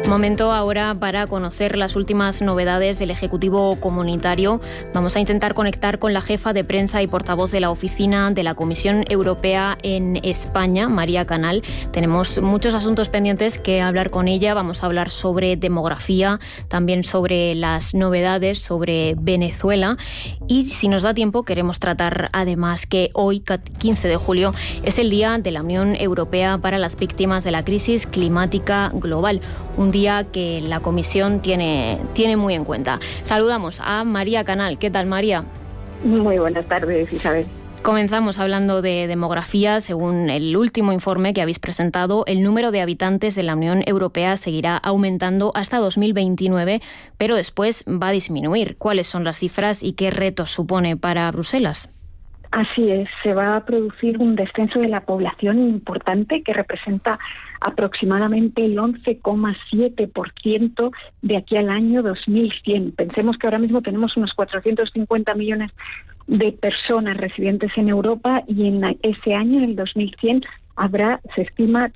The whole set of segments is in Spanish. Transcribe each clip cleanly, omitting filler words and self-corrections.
Momento ahora para conocer las últimas novedades del Ejecutivo Comunitario. Vamos a intentar conectar con la jefa de prensa y portavoz de la oficina de la Comisión Europea en España, María Canal. Tenemos muchos asuntos pendientes que hablar con ella. Vamos a hablar sobre demografía, también sobre las novedades sobre Venezuela. Y si nos da tiempo, queremos tratar además que hoy, 15 de julio, es el Día de la Unión Europea para las Víctimas de la Crisis Climática Global. Un día que la Comisión tiene muy en cuenta. Saludamos a María Canal. ¿Qué tal, María? Muy buenas tardes, Isabel. Comenzamos hablando de demografía. Según el último informe que habéis presentado, el número de habitantes de la Unión Europea seguirá aumentando hasta 2029, pero después va a disminuir. ¿Cuáles son las cifras y qué retos supone para Bruselas? Así es, se va a producir un descenso de la población importante que representa aproximadamente el 11,7% de aquí al año 2100. Pensemos que ahora mismo tenemos unos 450 millones de personas residentes en Europa y en ese año, en el 2100, habrá, se estima,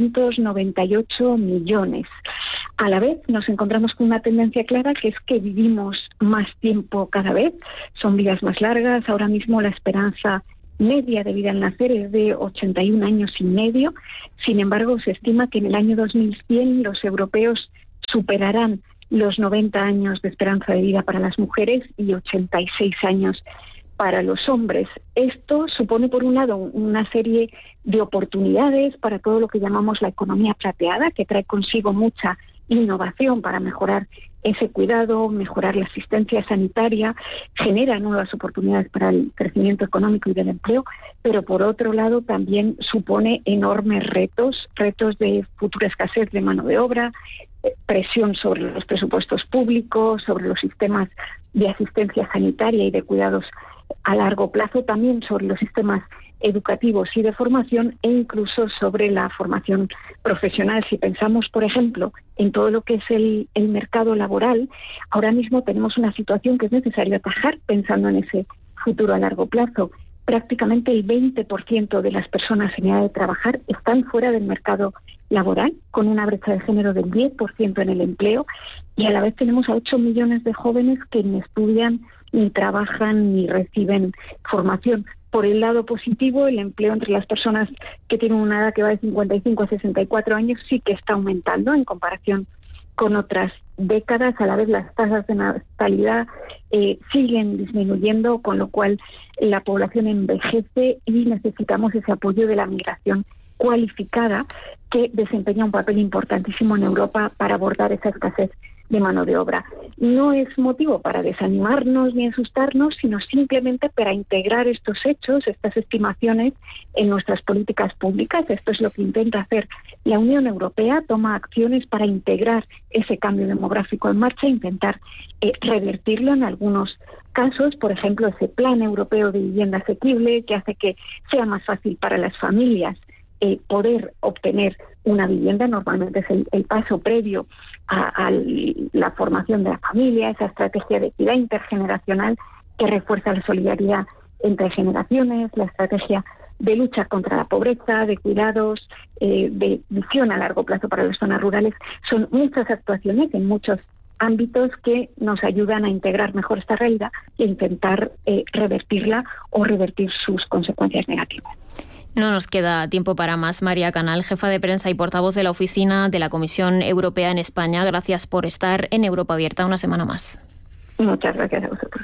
398 millones. A la vez nos encontramos con una tendencia clara, que es que vivimos más tiempo cada vez, son vidas más largas. Ahora mismo la esperanza media de vida al nacer es de 81 años y medio. Sin embargo, se estima que en el año 2100 los europeos superarán los 90 años de esperanza de vida para las mujeres y 86 años para los hombres. Esto supone, por un lado, una serie de oportunidades para todo lo que llamamos la economía plateada, que trae consigo mucha innovación para mejorar ese cuidado, mejorar la asistencia sanitaria, genera nuevas oportunidades para el crecimiento económico y del empleo, pero por otro lado también supone enormes retos de futura escasez de mano de obra, presión sobre los presupuestos públicos, sobre los sistemas de asistencia sanitaria y de cuidados a largo plazo, también sobre los sistemas educativos y de formación e incluso sobre la formación profesional. Si pensamos, por ejemplo, en todo lo que es el mercado laboral, ahora mismo tenemos una situación que es necesario atajar pensando en ese futuro a largo plazo. Prácticamente el 20% de las personas en edad de trabajar están fuera del mercado laboral, con una brecha de género del 10% en el empleo, y a la vez tenemos a 8 millones de jóvenes que ni estudian, ni trabajan, ni reciben formación. Por el lado positivo, el empleo entre las personas que tienen una edad que va de 55 a 64 años sí que está aumentando en comparación con otras décadas. A la vez las tasas de natalidad siguen disminuyendo, con lo cual la población envejece y necesitamos ese apoyo de la migración cualificada, que desempeña un papel importantísimo en Europa para abordar esa escasez de mano de obra. No es motivo para desanimarnos ni asustarnos, sino simplemente para integrar estos hechos, estas estimaciones en nuestras políticas públicas. Esto es lo que intenta hacer la Unión Europea, toma acciones para integrar ese cambio demográfico en marcha e intentar revertirlo en algunos casos. Por ejemplo, ese Plan Europeo de Vivienda Asequible, que hace que sea más fácil para las familias poder obtener una vivienda. Normalmente es el paso previo a la formación de la familia, esa estrategia de equidad intergeneracional que refuerza la solidaridad entre generaciones, la estrategia de lucha contra la pobreza, de cuidados, de visión a largo plazo para las zonas rurales. Son muchas actuaciones en muchos ámbitos que nos ayudan a integrar mejor esta realidad e intentar revertirla o revertir sus consecuencias negativas. No nos queda tiempo para más. María Canal, jefa de prensa y portavoz de la oficina de la Comisión Europea en España, gracias por estar en Europa Abierta una semana más. Muchas gracias a vosotros.